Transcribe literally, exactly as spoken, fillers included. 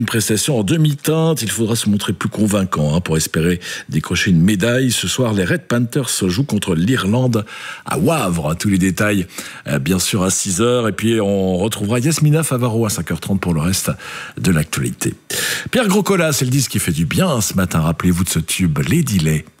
Une prestation en demi-teinte, il faudra se montrer plus convaincant hein, pour espérer décrocher une médaille. Ce soir, les Red Panthers jouent contre l'Irlande à Wavre. Tous les détails, euh, bien sûr, à six heures. Et puis, on retrouvera Yasmina Favaro à cinq heures trente pour le reste de l'actualité. Pierre Groscola, c'est le disque qui fait du bien ce matin. Rappelez-vous de ce tube Lady Lay.